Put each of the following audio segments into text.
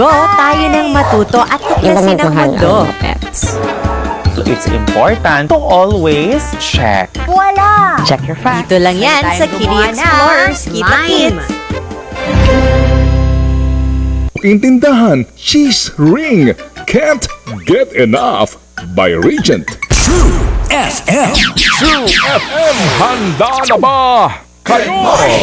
Tayo nang matuto at tuklasin ang mundo. It's important to always check. Wala! Check your facts. Dito lang yan sa Kitty Explorers. Keep the kids! Intindahan, Cheese Ring, Can't Get Enough by Regent. True FM. True FM, handa na ba kayo?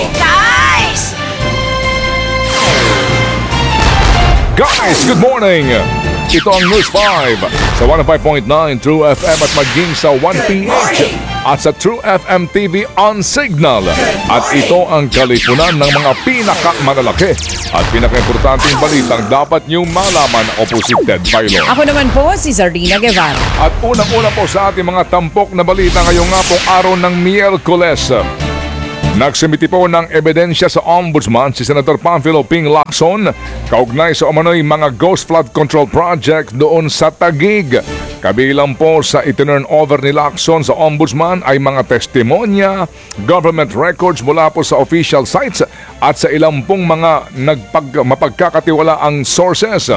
Guys, good morning! Ito ang News 5 sa 105.9 True FM at maging sa 1PH at sa True FM TV on Signal. At ito ang kalipunan ng mga pinakamalalaki at pinakaimportanteng balitang dapat niyong malaman. Ako po si Ted Bailo. Ako naman po si Zardina Guevara. At unang-una po sa ating mga tampok na balita ngayong nga pong araw ng Miyerkules. Nagsumiti po ng ebidensya sa Ombudsman si Senator Panfilo Ping Lacson kaugnay sa umano'y mga ghost flood control project doon sa Taguig. Kabilang po sa itinurn over ni Lacson sa Ombudsman ay mga testimonya, government records mula po sa official sites at sa ilang pong mga mapagkakatiwalaang sources.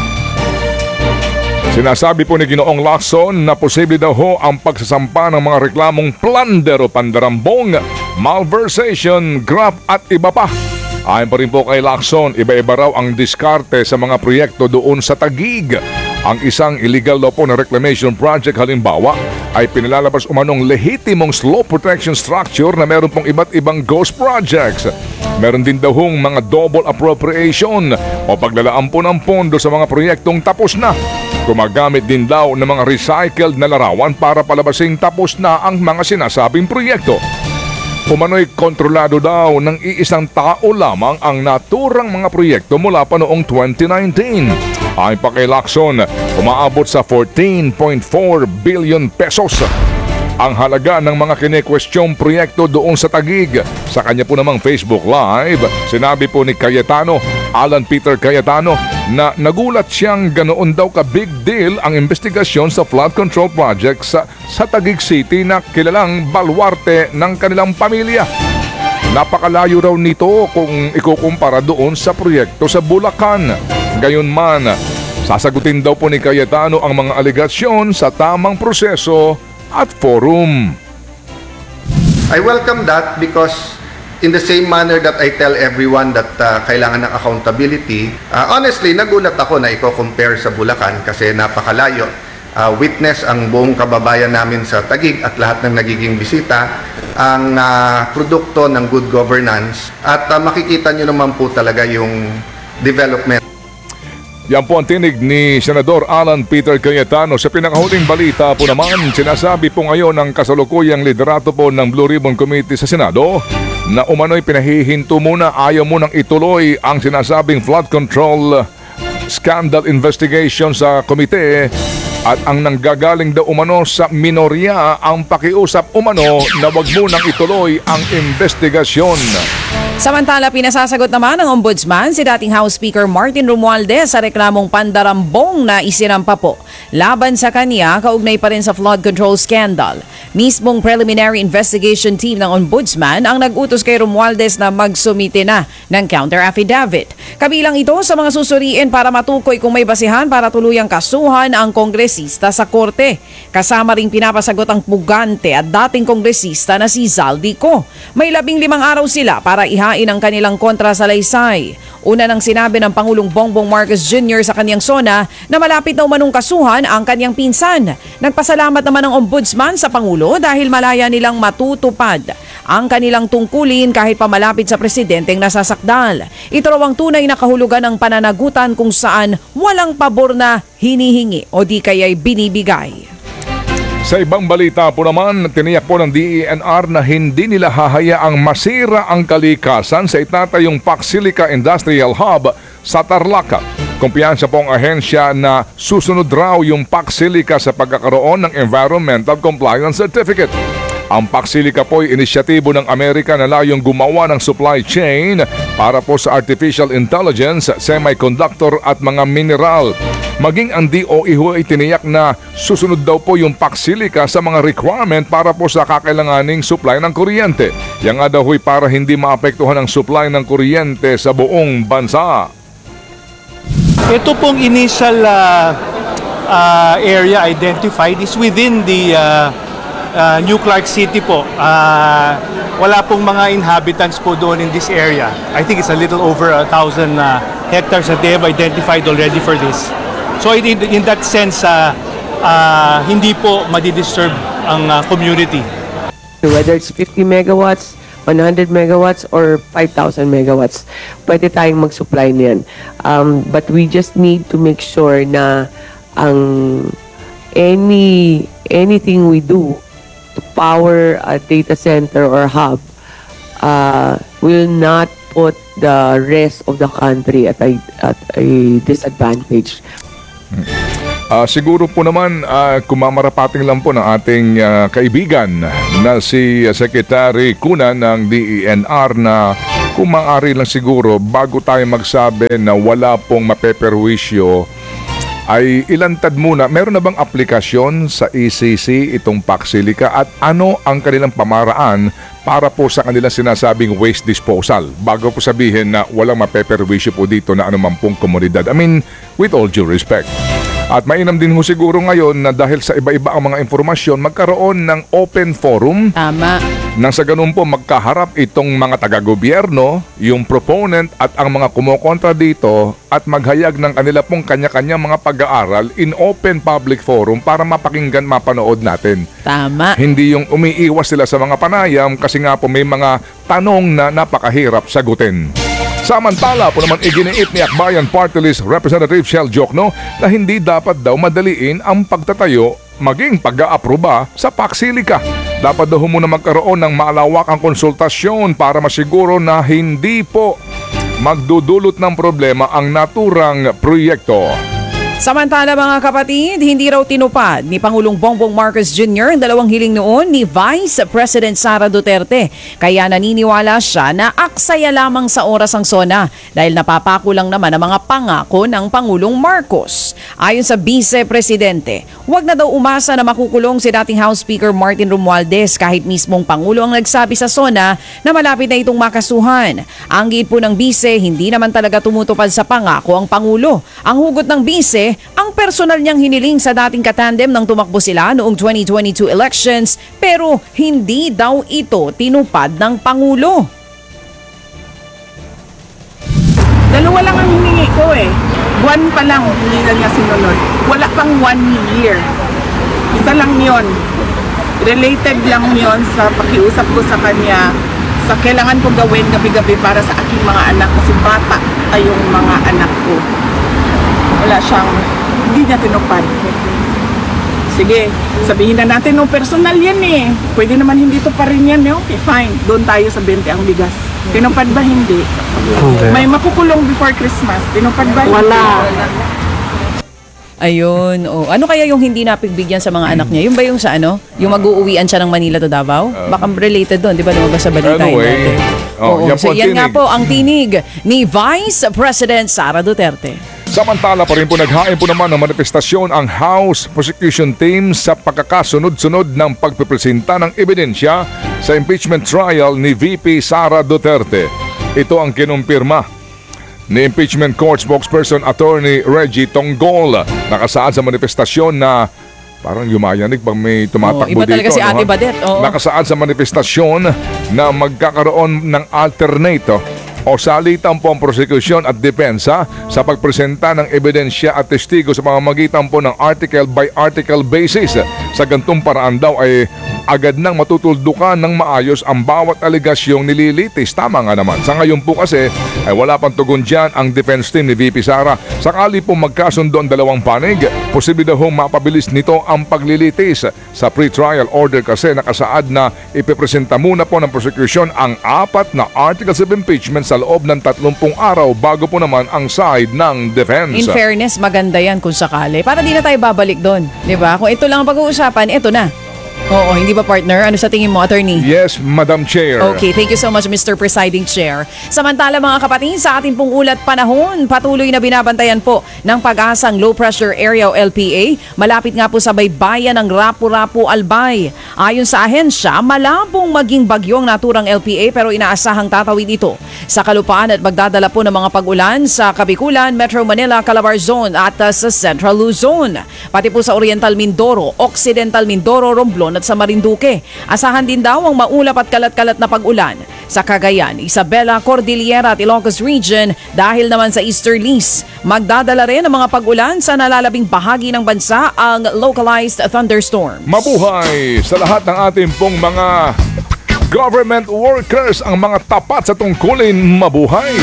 Sinasabi po ni Ginoong Lacson na posible daw ho ang pagsasampa ng mga reklamong plunder o pandarambong, malversation, graft at iba pa. Ayon pa rin po kay Lacson, iba-iba raw ang diskarte sa mga proyekto doon sa Taguig. Ang isang illegal daw po na reclamation project halimbawa ay pinilalabas umanong lehitimong slope protection structure na meron pong iba't ibang ghost projects. Meron din daw hong mga double appropriation o paglalaan po ng pondo sa mga proyektong tapos na. Gumagamit din daw ng mga recycled na larawan para palabasing tapos na ang mga sinasabing proyekto. Umano'y kontrolado daw ng iisang tao lamang ang naturang mga proyekto mula pa noong 2019. Ayon pa kay Lacson, umaabot sa 14.4 billion pesos ang halaga ng mga kinikwestyong proyekto doon sa Taguig. Sa kanya po namang Facebook Live, sinabi po ni Alan Peter Cayetano na nagulat siyang ganoon daw ka big deal ang investigasyon sa flood control project sa Taguig City na kilalang baluarte ng kanilang pamilya. Napakalayo raw nito kung ikukumpara doon sa proyekto sa Bulacan. Gayunman, sasagutin daw po ni Cayetano ang mga alegasyon sa tamang proseso at forum. I welcome that because in the same manner that I tell everyone that kailangan ng accountability, honestly, nagulat ako na i-compare sa Bulacan kasi napakalayo. Witness ang buong kababayan namin sa Taguig at lahat ng nagiging bisita ang produkto ng good governance at makikita nyo naman po talaga yung development. Yan po ang tinig ni Senador Alan Peter Cayetano. Sa pinakahuling balita po naman, sinasabi po ngayon ng kasalukuyang liderato po ng Blue Ribbon Committee sa Senado na umano'y pinahihinto muna, ayaw munang ituloy ang sinasabing flood control scandal investigation sa komite at ang nanggagaling daw umano sa minorya ang pakiusap umano na wag munang ituloy ang investigasyon. Samantala, pinasasagot naman ng Ombudsman si dating House Speaker Martin Romualdez sa reklamong pandarambong na isinampa po laban sa kanya kaugnay pa rin sa flood control scandal. Mismong preliminary investigation team ng Ombudsman ang nag-utos kay Romualdez na magsumite na ng counter affidavit. Kabilang ito sa mga susuriin para matukoy kung may basihan para tuluyang kasuhan ang kongresista sa korte. Kasama ring pinapasagot ang pugante at dating kongresista na si Zaldico. May 15 araw sila para ihain ang kanilang kontrasalaysay. Una nang sinabi ng Pangulong Bongbong Marcos Jr. sa kanyang sona na malapit na umanong kasuhan ang kanyang pinsan. Nagpasalamat naman ang Ombudsman sa Pangulo dahil malaya nilang matutupad ang kanilang tungkulin kahit pa malapit sa presidenteng nasasakdal. Ito raw ang tunay na kahulugan ng pananagutan kung saan walang pabor na hinihingi o di kaya'y binibigay. Sa ibang balita po naman, tiniyak po ng DENR na hindi nila hahayaang masira ang kalikasan sa itatayong Paxilica Industrial Hub sa Tarlac. Kumpiyansa po ang ahensya na susunod raw yung Paxilica sa pagkakaroon ng Environmental Compliance Certificate. Ang Paxilica po ay inisyatibo ng Amerika na layong gumawa ng supply chain para po sa artificial intelligence, semiconductor at mga mineral. Maging ang DOE ho ay tiniyak na susunod daw po yung Paxilica sa mga requirement para po sa kakailanganing supply ng kuryente. Yang nga daw ho'y para hindi maapektuhan ang supply ng kuryente sa buong bansa. Ito pong initial area identified is within the New Clark City po. Wala pong mga inhabitants po doon in this area. I think it's a little over 1,000 hectares that they have identified already for this. So in that sense, hindi po madidisturb ang community. Whether it's 50 megawatts, 100 megawatts, or 5,000 megawatts, pwede tayong mag-supply niyan. But we just need to make sure na ang anything we do to power a data center or hub will not put the rest of the country at a disadvantage. Siguro po naman, kumamarapating lang po ng ating kaibigan na si Secretary Cunan ng DENR na kung maaari lang siguro bago tayo magsabi na wala pong mapeperwisyo, ay ilantad muna, meron na bang aplikasyon sa ECC itong Paxilica at ano ang kanilang pamaraan para po sa kanilang sinasabing waste disposal bago po sabihin na walang mapeperwisyo po dito na anuman pong komunidad. I mean, with all due respect. At mainam din ho siguro ngayon na dahil sa iba-iba ang mga informasyon, magkaroon ng open forum. Tama. Nang sa ganun po magkaharap itong mga taga-gobyerno, yung proponent at ang mga kumokontra dito at maghayag ng kanila pong kanya-kanya mga pag-aaral in open public forum para mapakinggan, mapanood natin. Tama. Hindi yung umiiwas sila sa mga panayam kasi nga po may mga tanong na napakahirap sagutin. Samantala po naman iginiit ni Akbayan Party List Representative Shell Jokno na hindi dapat daw madaliin ang pagtatayo maging pag-aaproba sa Paxilica. Dapat daw muna magkaroon ng malawakang konsultasyon para masiguro na hindi po magdudulot ng problema ang naturang proyekto. Samantala mga kapatid, hindi raw tinupad ni Pangulong Bongbong Marcos Jr. ang dalawang hiling noon ni Vice President Sara Duterte. Kaya naniniwala siya na aksaya lamang sa oras ang SONA dahil napapako lang naman ang mga pangako ng Pangulong Marcos. Ayon sa Vice Presidente, huwag na daw umasa na makukulong si dating House Speaker Martin Romualdez kahit mismong Pangulo ang nagsabi sa SONA na malapit na itong makasuhan. Ang giit po ng Vice, hindi naman talaga tumutupad sa pangako ang Pangulo. Ang hugot ng Vice, ang personal niyang hiniling sa dating katandem nang tumakbo sila noong 2022 elections pero hindi daw ito tinupad ng Pangulo. Dalawa lang ang hiningi ko Buwan pa lang hindi na niya sinunod. Wala pang 1 year. Isa lang yon. Related lang yon sa pakiusap ko sa kanya sa kailangan ko gawin gabi-gabi para sa aking mga anak kasi bata ay yung mga anak ko. Wala siyang, hindi niya tinupad. Sige, sabihin na natin, personal yan Pwede naman hindi to pa rin yan Okay, fine. Doon tayo sa 20 ang bigas. Tinupad ba? Hindi. May makukulong before Christmas. Tinupad ba? Wala. Ayun. Ano kaya yung hindi napigbigyan sa mga anak niya? Yung ba yung sa Yung mag-uuwian siya ng Manila to Davao? Baka related doon, di ba? Lumabas sa balita Anyway, natin. So yan nga po ang tinig ni Vice President Sara Duterte. Samantala pa rin po naghain po naman ng manifestasyon ang House Prosecution Team sa pagkakasunod-sunod ng pagpipresenta ng ebidensya sa impeachment trial ni VP Sara Duterte. Ito ang kinumpirma ni Impeachment Court Spokesperson Attorney Reggie Tonggol. Nakasaad sa manifestasyon na parang yumayanig pag may tumatakbo iba talaga dito. si Ate Badet. Nakasaad sa manifestasyon na magkakaroon ng alternate o salitan po ang prosecution at depensa sa pagpresenta ng ebidensya at testigo sa pamamagitan po ng article by article basis. Sa gantong paraan daw ay agad nang matutuldukan ng maayos ang bawat aligasyong nililitis. Tama nga naman. Sa ngayon po kasi ay wala pang tugon dyan ang defense team ni VP Sara. Sakali po magkasundo ang dalawang panig, posible daw mapabilis nito ang paglilitis. Sa pre-trial order kasi nakasaad na ipipresenta muna po ng prosecution ang 4 na articles of impeachment sa loob ng 30 araw bago po naman ang side ng defense. In fairness, maganda yan kung sakali. Para di na tayo babalik doon. Di ba? Kung ito lang ang pag-uusapan, ito na. Oo, hindi ba partner? Ano sa tingin mo, attorney? Yes, Madam Chair. Okay, thank you so much Mr. Presiding Chair. Samantala mga kapatid, sa ating pong ulat panahon, patuloy na binabantayan po ng Pag-asang Low Pressure Area o LPA. Malapit nga po sa baybayan ng Rapu-Rapu, Albay. Ayon sa ahensya, malabong maging bagyo ang naturang LPA pero inaasahang tatawid ito sa kalupaan at magdadala po ng mga pag-ulan sa Kabikulan, Metro Manila, Calabar Zone at sa Central Luzon. Pati po sa Oriental Mindoro, Occidental Mindoro, Romblon at sa Marinduque. Asahan din daw ang maulap at kalat-kalat na pag-ulan sa Cagayan, Isabela, Cordillera at Ilocos Region dahil naman sa easterlies. Magdadala rin ang mga pag-ulan sa nalalabing bahagi ng bansa ang localized thunderstorms. Mabuhay sa lahat ng ating pong mga government workers, ang mga tapat sa tungkulin, mabuhay.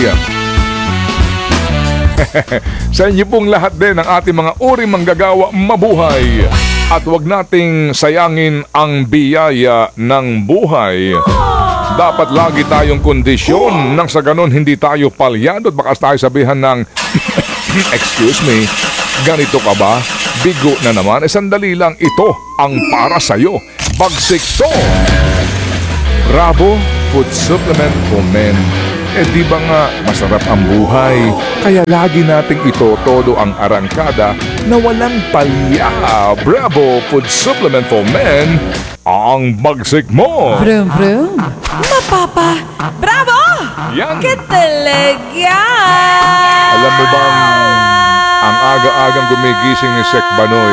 Sa inyo pong lahat din ng ating mga uri manggagawa, mabuhay. At wag nating sayangin ang biyaya ng buhay. Dapat lagi tayong kondisyon nang sa ganon hindi tayo palyado at baka tayo sabihan ng excuse me, ganito ka ba? Bigo na naman. Sandali lang, ito ang para sa'yo. Bagsik to! Bravo Food Supplement for Men. Di ba nga masarap ang buhay? Kaya lagi nating itotodo ang arangkada na walang palya. Bravo Food Supplement for Men, ang bagsik mo. Brum, brum. Mapapa. Bravo! Yan. Talaga! Alam mo bang ang aga-agang gumigising ni Sek Banoy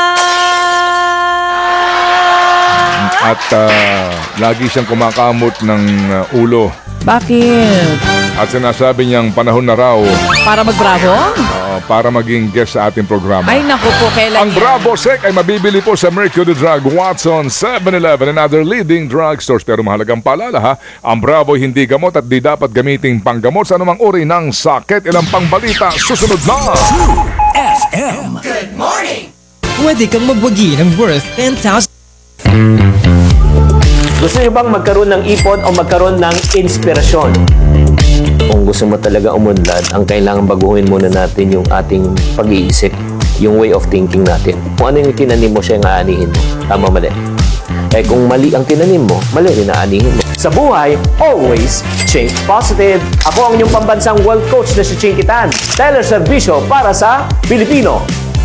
at lagi siyang kumakamot ng ulo. Bakit? At sinasabi niyang panahon na raw Para mag-bravo? para maging guest sa ating programa. Ay naku po, kailan Ang Bravo Sec ay mabibili po sa Mercury Drug, Watson, 7-Eleven and other leading drugstores. Pero mahalagang paalala ha, ang Bravo hindi gamot at di dapat gamiting panggamot sa anumang uri ng sakit. Ilang pangbalita, susunod na! FM. Pwede kang magwagi ng worth 10,000. Gusto niyo bang magkaroon ng ipon o magkaroon ng inspirasyon? Kung gusto mo talaga umunlad, ang kailangan baguhin muna natin yung ating pag-iisip, yung way of thinking natin. Kung ano yung tinanim mo, siya yung aanihin mo. Tama, mali. Kung mali ang tinanim mo, mali rin aanihin mo. Sa buhay, always think positive. Ako ang inyong pambansang world coach na si Chinky Tan. Teleserbisyo para sa Pilipino.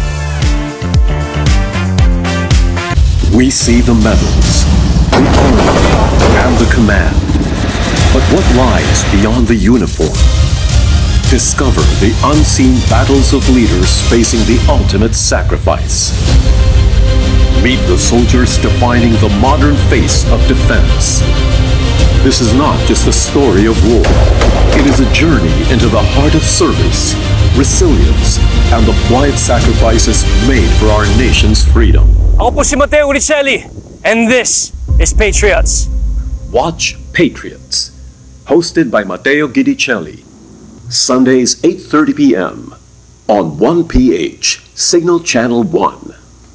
We see the medals, the honor, and the command. But what lies beyond the uniform? Discover the unseen battles of leaders facing the ultimate sacrifice. Meet the soldiers defining the modern face of defense. This is not just a story of war. It is a journey into the heart of service, resilience, and the quiet sacrifices made for our nation's freedom. Ako po si Mateo Uricelli, and this is Patriots. Watch Patriots, hosted by Mateo Guidicelli. Sundays 8:30 p.m. on 1PH, Signal Channel 1.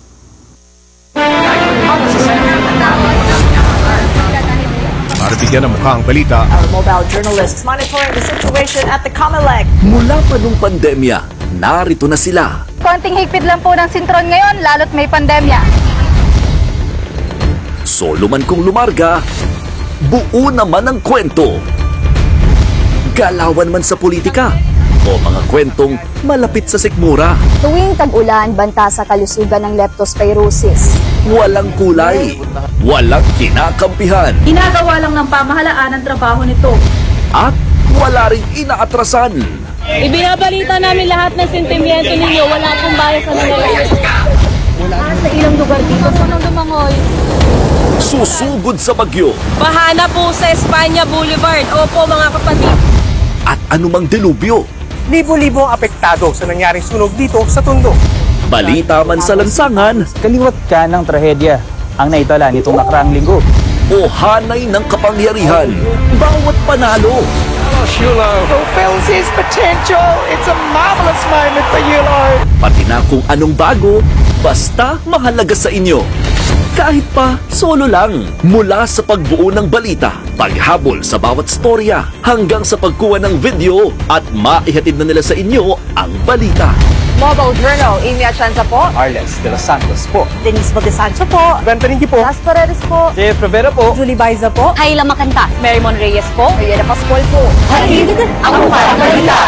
Para bigyan ng mukha ang balita, our mobile journalists monitoring the situation at the COMELEC. Mula pa nung pandemya, narito na sila. Konting higpit lang po ng sintron ngayon, lalo't may pandemya. Solo man kung lumarga, buo naman ang kwento. Galawan man sa politika, o mga kwentong malapit sa sikmura. Tuwing tag-ulan, banta sa kalusugan ng leptospirosis. Walang kulay, walang kinakampihan. Ginagawa lang ng pamahalaan ang trabaho nito. At wala ring inaatrasan. Ibinabalita namin lahat ng sentimiento ninyo, wala pong bias sa nangyayari. Sa ilang lugar dito, sunong lumangoy. Susugod sa bagyo. Bahana po sa Espanya Boulevard. Opo mga kapatid. At anumang delubyo. Libo-libo ang apektado sa nangyaring sunog dito sa Tondo. Balita man sa lansangan. Kaliwat ka ng trahedya ang naitala nitong nakaraang linggo. O hanay ng kapangyarihan. Bawat panalo. Yulo fulfills his potential. It's a marvelous moment for Yulo. Pati na kung anong bago, basta mahalaga sa inyo. Kahit pa solo lang. Mula sa pagbuo ng balita, paghabol sa bawat storya, hanggang sa pagkuha ng video at maihatid na nila sa inyo ang balita. Mobile Journal, Amy Atienza po. Arles de los Santos po. Denise Bagesancho po. Ben Peringhi po. Las Paredes po. Jeff Rivera po. Julie Baiza po. Kayla Macanta. Marymon Reyes po. Mariana Pascual po. Halid ang balita.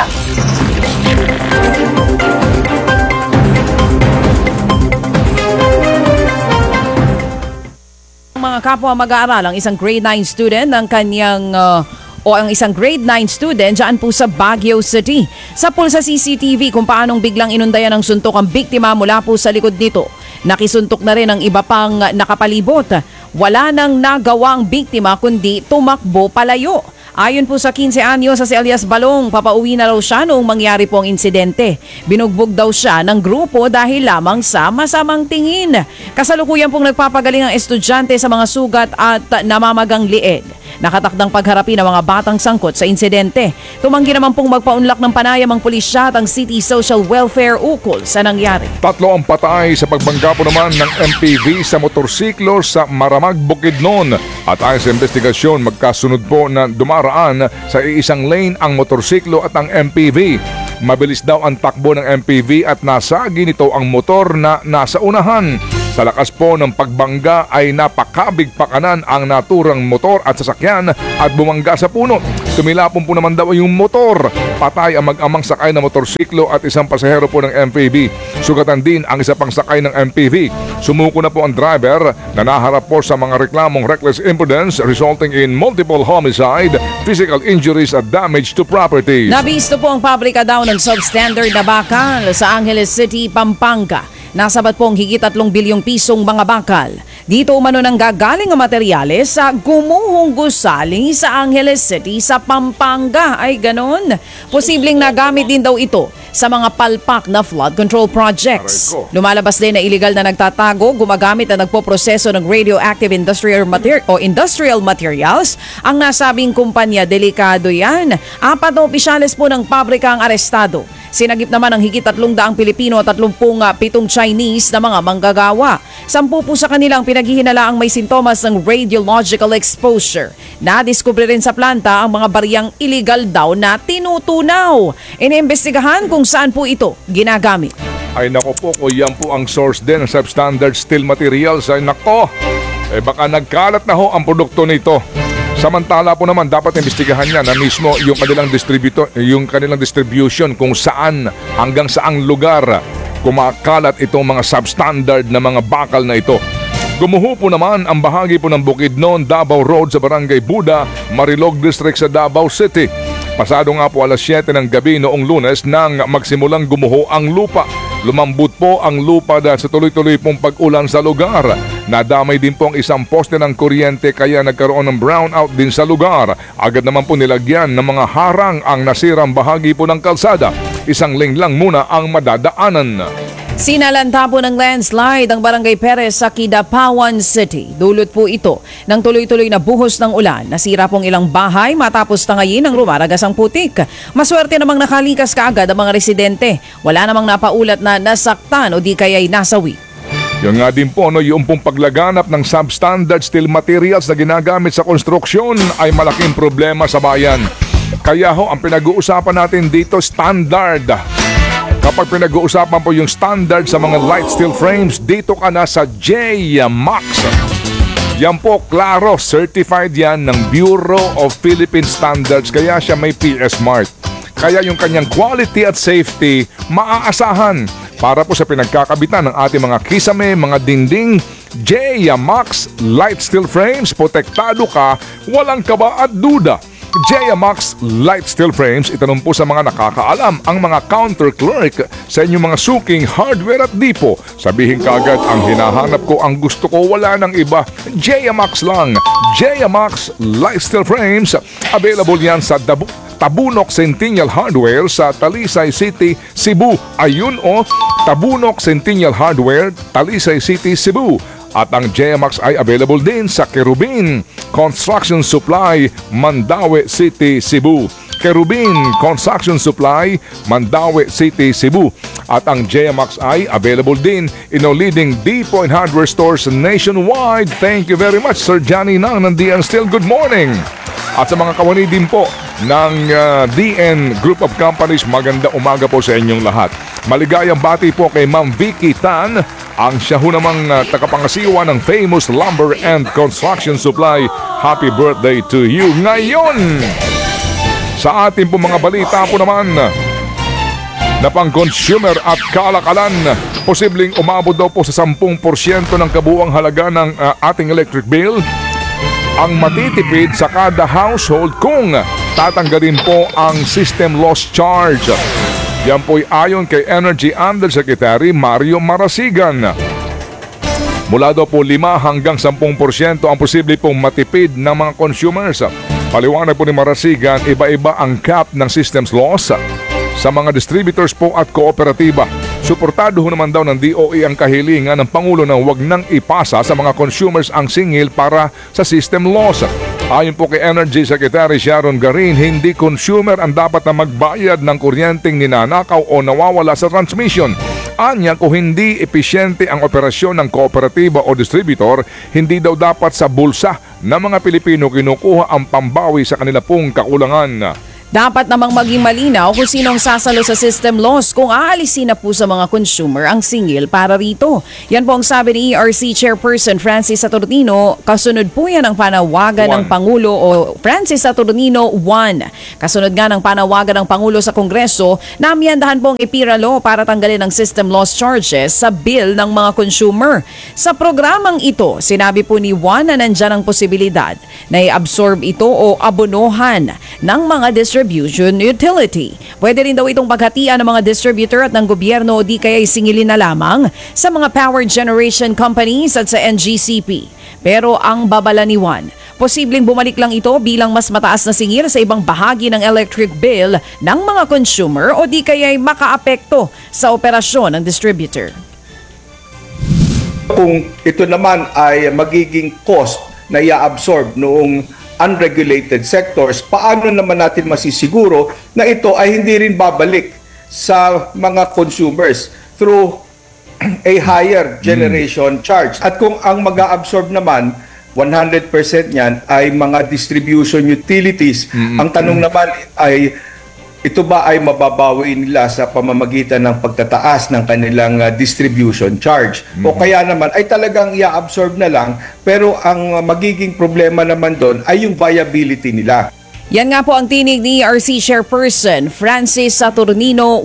Mga kapwa mag-aaral, ang isang grade 9 student ng kanyang ang isang grade 9 student dyan po sa Baguio City. Sa pulsa CCTV kung paanong biglang inundayan ng suntok ang biktima mula po sa likod nito. Nakisuntok na rin ang iba pang nakapalibot. Wala nang nagawa ang biktima kundi tumakbo palayo. Ayon po sa 15 anyo sa si Elias Balong, papauwi na raw siya noong mangyari po ang insidente. Binugbog daw siya ng grupo dahil lamang sa masamang tingin. Kasalukuyan pong nagpapagaling ang estudyante sa mga sugat at namamagang lieg. Nakatakdang pagharapin ng mga batang sangkot sa insidente. Tumanggi naman pong magpaunlak ng panayam ang pulisya at ang City Social Welfare ukol sa nangyari. 3 ang patay sa pagbangga po naman ng MPV sa motorsiklo sa Maramag, Bukidnon. At ayon sa investigasyon, magkasunod po na dumaraan sa iisang lane ang motorsiklo at ang MPV. Mabilis daw ang takbo ng MPV at nasagi nito ang motor na nasa unahan. Sa lakas po ng pagbangga ay napakabig pakanan ang naturang motor at sasakyan at bumangga sa puno. Tumilapon po naman daw yung motor. Patay ang mag-amang sakay ng motorsiklo at isang pasahero po ng MPV. Sugatan din ang isa pang sakay ng MPV. Sumuko na po ang driver na naharap po sa mga reklamong reckless imprudence resulting in multiple homicide, physical injuries at damage to property. Nabisto po ang pabrika daw ng substandard na bakal sa Angeles City, Pampanga. Nasabat pong higit 3 bilyong pisong mga bakal. Dito umano nang gagaling ang materyales sa gumuhong gusali sa Angeles City sa Pampanga. Ay ganon. Posibleng nagamit din daw ito sa mga palpak na flood control projects. Lumalabas din na illegal na nagtatago, gumagamit at nagpoproseso ng radioactive industrial materials. Ang nasabing kumpanya, delikado yan. 4 na opisyales po ng pabrika ang arestado. Sinagip naman ang higit 300 Pilipino at 37 Chinese na mga manggagawa. 10 po sa kanilang pinaghihinalaang may sintomas ng radiological exposure. Nadiskubre rin sa planta ang mga bariyang illegal daw na tinutunaw. Iniimbestigahan kung saan po ito ginagamit. Ay nako po, kung yan po ang source din ng substandard steel materials, ay nako, baka nagkalat na ho ang produkto nito. Samantala po naman dapat imbestigahan niya na mismo yung kanilang distribution kung saan hanggang saang lugar kumakalat itong mga substandard na mga bakal na ito. Gumuho po naman ang bahagi po ng Bukidnon, Davao Road sa Barangay Buda, Marilog District sa Davao City. Pasado nga po alas 7 ng gabi noong Lunes nang magsimulang gumuho ang lupa. Lumambot po ang lupa dahil sa tuloy-tuloy pong pag-ulan sa lugar. Nadamay din po ang isang poste ng kuryente kaya nagkaroon ng brownout din sa lugar. Agad naman po nilagyan ng mga harang ang nasirang bahagi po ng kalsada. Isang lane lang muna ang madadaanan. Sinalanta po ng landslide ang Barangay Perez sa Kidapawan City. Dulot po ito ng tuloy-tuloy na buhos ng ulan. Nasira pong ilang bahay matapos tangayin ng rumaragas ang putik. Maswerte namang nakalikas kaagad ang mga residente. Wala namang napaulat na nasaktan o di kaya'y nasawi. Yung nga din po, yung pong paglaganap ng substandard steel materials na ginagamit sa konstruksyon ay malaking problema sa bayan. Kaya ho, ang pinag-uusapan natin dito, standard. Kapag pinag-uusapan po yung standard sa mga light steel frames, dito ka na sa J-Max. Yan po, klaro, certified yan ng Bureau of Philippine Standards, kaya siya may PS Mark. Kaya yung kanyang quality at safety, maaasahan. Para po sa pinagkakabitan ng ating mga kisame, mga dinding, J-Max Light Steel Frames, protektado ka, walang kaba at duda. J-Max Light Steel Frames, itanong po sa mga nakakaalam, ang mga counter clerk sa inyong mga suking hardware at dipo. Sabihin kaagad, ang hinahanap ko, ang gusto ko, wala nang iba. J-Max lang. J-Max Light Steel Frames, available yan sa Tabunok Centennial Hardware sa Talisay City, Cebu. Ayun o, Tabunok Centennial Hardware, Talisay City, Cebu. At ang J-Max ay available din sa Kerubin Construction Supply, Mandaue City, Cebu. Kerubin Construction Supply, Mandaue City, Cebu. At ang J-Max ay available din in all leading depot and hardware stores nationwide. Thank you very much, Sir Johnny Nang ng DN Steel. Good morning! At sa mga kawani din po ng DN Group of Companies, maganda umaga po sa inyong lahat. Maligayang bati po kay Ma'am Vicky Tan, ang siya ho namang tagapangasiwa ng famous Lumber and Construction Supply. Happy birthday to you ngayon! Sa ating po mga balita po naman, na pang-consumer at kalakalan, posibleng umabot daw po sa 10% ng kabuuang halaga ng ating electric bill ang matitipid sa kada household kung tatanggalin po ang system loss charge. Yan po'y ayon kay Energy Undersecretary Mario Marasigan. Mula daw po 5 hanggang 10% ang posible pong matipid ng mga consumers. Paliwanag po ni Marasigan, iba-iba ang cap ng systems loss sa mga distributors po at kooperatiba. Suportado naman daw ng DOE ang kahilingan ng Pangulo na huwag nang ipasa sa mga consumers ang singil para sa system loss. Ayon po kay Energy Secretary Sharon Garin, hindi consumer ang dapat na magbayad ng kuryenteng ninanakaw o nawawala sa transmission. Anya, kung hindi epesyente ang operasyon ng kooperatiba o distributor, hindi daw dapat sa bulsa ng mga Pilipino kinukuha ang pambawi sa kanila pong kakulangan. Dapat namang maging malinaw kung sinong sasalo sa system loss kung aalisin na po sa mga consumer ang singil para rito. Yan po ang sabi ni ERC Chairperson Francis Saturnino. Kasunod po yan ang panawagan ng Pangulo o Francis Saturnino 1. Kasunod nga ng panawagan ng Pangulo sa Kongreso na amyandahan po ang IPIRA Law para tanggalin ang system loss charges sa bill ng mga consumer. Sa programang ito, sinabi po ni Juan na nandyan ang posibilidad na i-absorb ito o abonohan ng mga distribution utility. Pwede rin daw itong paghatian ng mga distributor at ng gobyerno o di kaya isingilin na lamang sa mga power generation companies at sa NGCP. Pero ang babala ni Juan, posibleng bumalik lang ito bilang mas mataas na singil sa ibang bahagi ng electric bill ng mga consumer o di kaya makaapekto sa operasyon ng distributor. Kung ito naman ay magiging cost na i-absorb noong unregulated sectors, paano naman natin masisiguro na ito ay hindi rin babalik sa mga consumers through a higher generation charge? At kung ang mag-a-absorb naman 100% niyan ay mga distribution utilities, ang tanong naman ay ito ba ay mababawi nila sa pamamagitan ng pagtataas ng kanilang distribution charge? O kaya naman ay talagang i-absorb na lang, pero ang magiging problema naman doon ay yung viability nila. Yan nga po ang tinig ni ERC Chairperson Francis Saturnino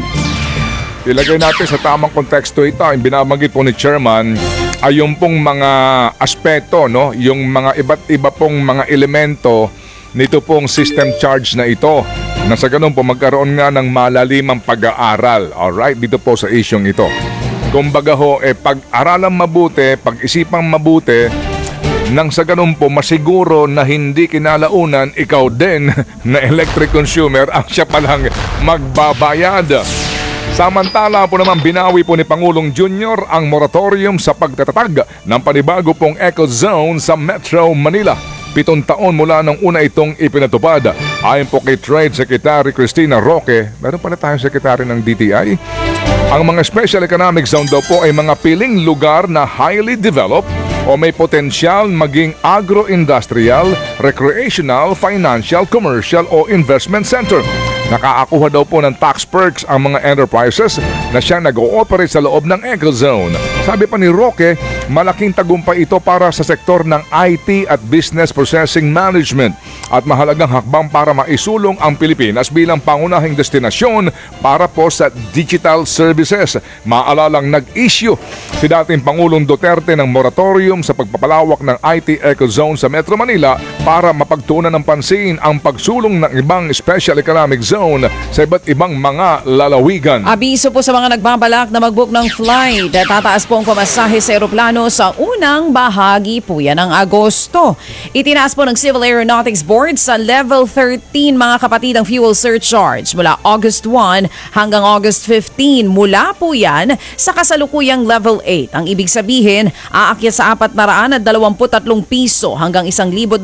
1. Ilagay natin sa tamang konteksto ito. Ang binabanggit po ni Chairman ay yung pong mga aspeto, no? Yung mga iba't iba pong mga elemento nito pong system charge na ito. Na sa ganun po magkaroon nga ng malalimang pag-aaral. Alright, dito po sa isyong ito. Kumbaga ho, pag-aralan mabuti, pag-isipang mabuti, nang sa ganun po masiguro na hindi kinalaunan ikaw din na electric consumer ang siya palang magbabayad. Samantala po naman binawi po ni Pangulong Junior ang moratorium sa pagtatatag ng panibago pong eco zone sa Metro Manila. 7 taon mula nung una itong ipinatupad. Ayon po kay Trade Secretary Cristina Roque, meron pala tayong sekretary ng DTI. Ang mga Special Economic Zone daw po ay mga piling lugar na highly developed o may potensyal maging agro-industrial, recreational, financial, commercial o investment center. Nakaakuha daw po ng tax perks ang mga enterprises na siya nag-ooperate sa loob ng Eco Zone. Sabi pa ni Roque, malaking tagumpay ito para sa sektor ng IT at Business Processing Management at mahalagang hakbang para maisulong ang Pilipinas bilang pangunahing destinasyon para po sa digital services. Maalalang nag-issue si dating Pangulong Duterte ng moratorium sa pagpapalawak ng IT Eco Zone sa Metro Manila para mapagtuunan ng pansin ang pagsulong ng ibang Special Economic Zone sa iba't ibang mga lalawigan. Abiso po sa mga nagbabalak na mag-book ng flight. Tataas po ang pamasahe sa eroplano sa unang bahagi po yan ng Agosto. Itinaas po ng Civil Aeronautics Board sa Level 13 mga kapatid ang fuel surcharge mula August 1 hanggang August 15. Mula po yan sa kasalukuyang Level 8. Ang ibig sabihin, aakyat sa 423 piso hanggang 1,237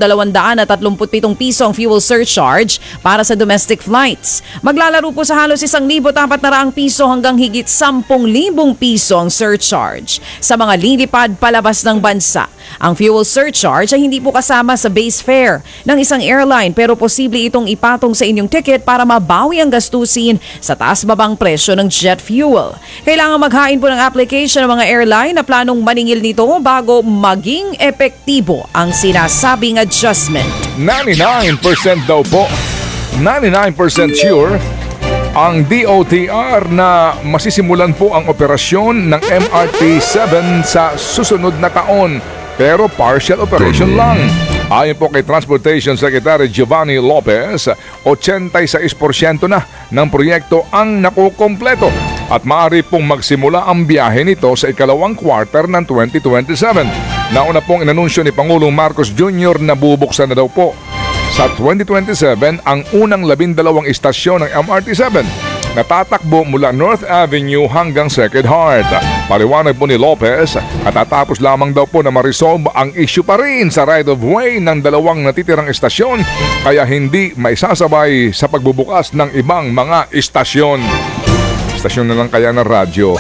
piso ang fuel surcharge para sa domestic flight. Maglalaro po sa halos 1,400 piso hanggang higit 10,000 piso ang surcharge. Sa mga lilipad lumipad palabas ng bansa. Ang fuel surcharge ay hindi po kasama sa base fare ng isang airline pero posible itong ipatong sa inyong ticket para mabawi ang gastusin sa taas-babang presyo ng jet fuel. Kailangan maghain po ng application ng mga airline na planong maningil nito bago maging epektibo ang sinasabing adjustment. 99% daw po, 99% sure ang DOTR na masisimulan po ang operasyon ng MRT-7 sa susunod na taon. Pero partial operation lang. Ayon po kay Transportation Secretary Giovanni Lopez, 86% na ng proyekto ang nakukompleto at maaari pong magsimula ang biyahe nito sa ikalawang quarter ng 2027. Nauna pong inanunsyo ni Pangulong Marcos Jr. na bubuksan na daw po sa 2027 ang unang 12 istasyon ng MRT-7 na tatakbo mula North Avenue hanggang Sacred Heart. Paliwanag po ni Lopez at tatapos lamang daw po na ma-resolve ang issue pa rin sa right-of-way ng dalawang natitirang istasyon kaya hindi maisasabay sa pagbubukas ng ibang mga istasyon. Istasyon na lang kaya ng radyo.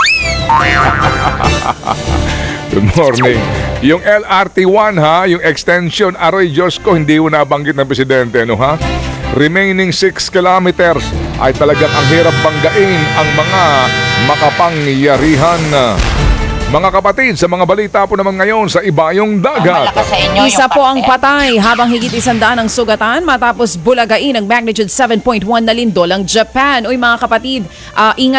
Good morning. Yung LRT1 ha, yung extension, aroy Diyos ko, hindi ko nabanggit ng presidente, no ha? Remaining 6 kilometers ay talagang ang hirap banggain ang mga makapangyarihan. Mga kapatid, sa mga balita po naman ngayon sa Ibayong Dagat. Isa po ang patay habang higit 100 ang sugatan matapos bulagain ng magnitude 7.1 na lindol ang Japan. Uy mga kapatid, ingat